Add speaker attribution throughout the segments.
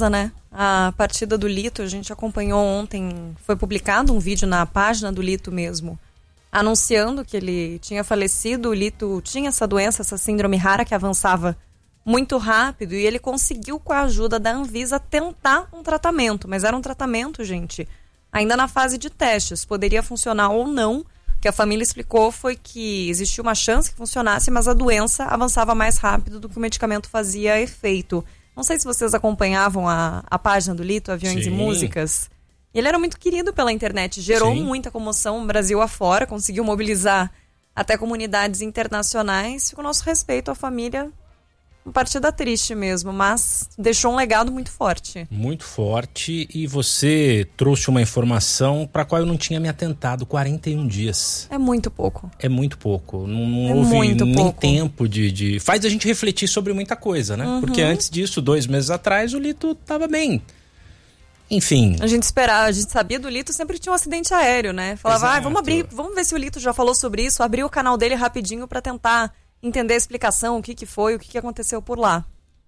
Speaker 1: casa, né? A partida do Lito, a gente acompanhou ontem, foi publicado um vídeo na página do Lito mesmo, anunciando que ele tinha falecido. O Lito tinha essa doença, essa síndrome rara que avançava muito rápido, e ele conseguiu, com a ajuda da Anvisa, tentar um tratamento. Mas era um tratamento, gente, ainda na fase de testes. Poderia funcionar ou não. O que a família explicou foi que existia uma chance que funcionasse, mas a doença avançava mais rápido do que o medicamento fazia efeito. Não sei se vocês acompanhavam a página do Lito, Aviões e Músicas. Ele era muito querido pela internet, gerou muita comoção Brasil afora, conseguiu mobilizar até comunidades internacionais. E com o nosso respeito à família, uma partida triste mesmo, mas deixou um legado muito forte. Muito forte, e você trouxe uma informação para a qual eu não tinha me atentado: 41 dias. É muito pouco. É muito pouco. Não houve nem tempo de... Faz a gente refletir sobre muita coisa, né? Porque antes disso, 2 meses atrás, o Lito estava bem. Enfim. A gente sabia do Lito, sempre tinha um acidente aéreo, né? Falava, vamos ver se o Lito já falou sobre isso, abrir o canal dele rapidinho para tentar entender a explicação, o que foi, o que aconteceu por lá.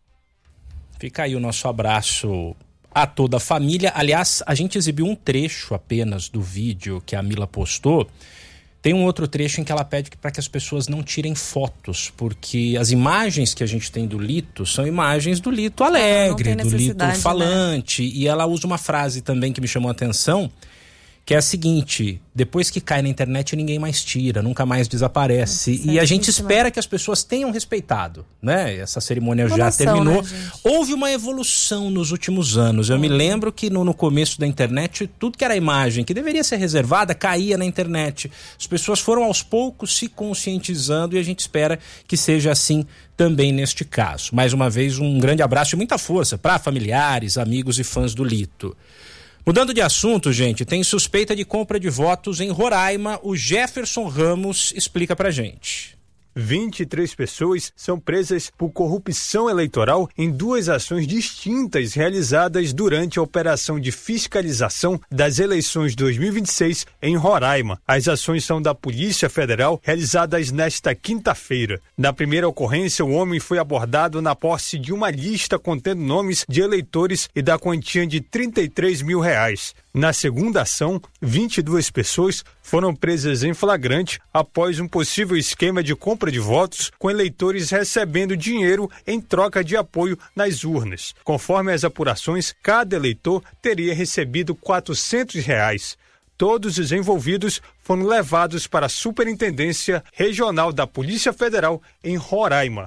Speaker 1: Fica aí o nosso abraço a toda a família. Aliás, a gente exibiu um trecho apenas do vídeo que a Mila postou. Tem um outro trecho em que ela pede para que as pessoas não tirem fotos, porque as imagens que a gente tem do Lito são imagens do Lito alegre, do Lito falante, né? E ela usa uma frase também que me chamou a atenção, que é a seguinte: depois que cai na internet ninguém mais tira, nunca mais desaparece. E a gente espera que as pessoas tenham respeitado, né? Essa cerimônia já terminou. Né, houve uma evolução nos últimos anos. Eu me lembro que no começo da internet, tudo que era imagem que deveria ser reservada caía na internet. As pessoas foram aos poucos se conscientizando, e a gente espera que seja assim também neste caso. Mais uma vez, um grande abraço e muita força para familiares, amigos e fãs do Lito. Mudando de assunto, gente, tem suspeita de compra de votos em Roraima. O Jefferson Ramos explica pra gente.
Speaker 2: 23 pessoas são presas por corrupção eleitoral em 2 ações distintas realizadas durante a operação de fiscalização das eleições 2026 em Roraima. As ações são da Polícia Federal, realizadas nesta quinta-feira. Na primeira ocorrência, o homem foi abordado na posse de uma lista contendo nomes de eleitores e da quantia de R$33 mil. Na segunda ação, 22 pessoas foram presas em flagrante após um possível esquema de compra de votos, com eleitores recebendo dinheiro em troca de apoio nas urnas. Conforme as apurações, cada eleitor teria recebido R$400. Todos os envolvidos foram levados para a Superintendência Regional da Polícia Federal em Roraima.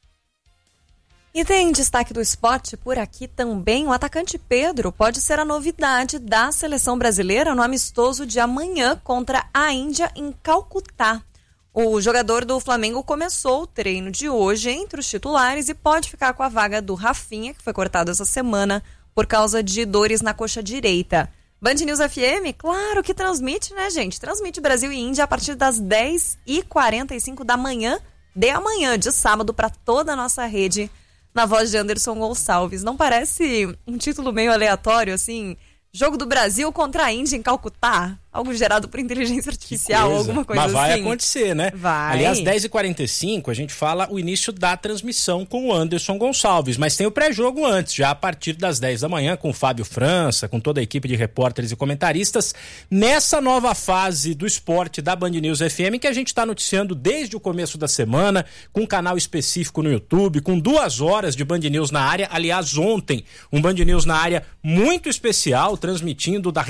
Speaker 1: E tem destaque do esporte por aqui também. O atacante Pedro pode ser a novidade da seleção brasileira no amistoso de amanhã contra a Índia em Calcutá. O jogador do Flamengo começou o treino de hoje entre os titulares e pode ficar com a vaga do Rafinha, que foi cortado essa semana por causa de dores na coxa direita. Band News FM, claro que transmite, né, gente? Transmite Brasil e Índia a partir das 10h45 da manhã de amanhã, de sábado, para toda a nossa rede, na voz de Anderson Gonçalves. Não parece um título meio aleatório, assim? Jogo do Brasil contra a Índia em Calcutá? Algo gerado por inteligência artificial, alguma coisa assim.
Speaker 2: Mas vai acontecer, né?
Speaker 1: Vai.
Speaker 2: Aliás, 10h45 a gente fala o início da transmissão com o Anderson Gonçalves, mas tem o pré-jogo antes, já a partir das 10 da manhã, com o Fábio França, com toda a equipe de repórteres e comentaristas, nessa nova fase do esporte da Band News FM, que a gente está noticiando desde o começo da semana, com um canal específico no YouTube, com 2 horas de Band News na área. Aliás, ontem, um Band News na área muito especial, transmitido da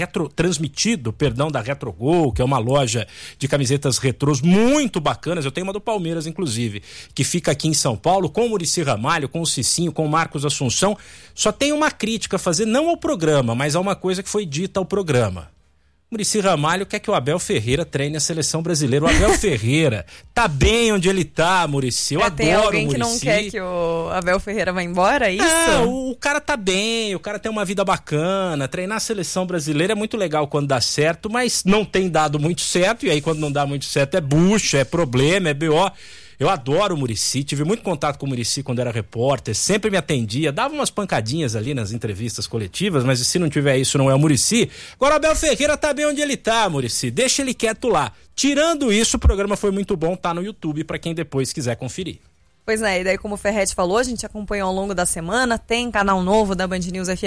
Speaker 2: Retrogol, que é uma loja de camisetas retrôs muito bacanas. Eu tenho uma do Palmeiras, inclusive, que fica aqui em São Paulo, com o Muricy Ramalho, com o Cicinho, com o Marcos Assunção. Só tem uma crítica a fazer, não ao programa, mas a uma coisa que foi dita ao programa. Muricy Ramalho quer que o Abel Ferreira treine a seleção brasileira. O Abel Ferreira tá bem onde ele tá, Muricy. Eu adoro o Muricy. Tem alguém que não quer que o Abel Ferreira vá embora, é isso? Não, o cara tá bem, o cara tem uma vida bacana. Treinar a seleção brasileira é muito legal quando dá certo, mas não tem dado muito certo. E aí quando não dá muito certo é bucha, é problema, é BO. Eu adoro o Muricy, tive muito contato com o Muricy quando era repórter, sempre me atendia, dava umas pancadinhas ali nas entrevistas coletivas, mas se não tiver isso não é o Muricy. Agora o Abel Ferreira tá bem onde ele tá, Muricy, deixa ele quieto lá. Tirando isso, o programa foi muito bom, tá no YouTube para quem depois quiser conferir. Pois é, e daí como o Ferretti falou, a gente acompanhou ao longo da semana, tem canal novo da Band News FM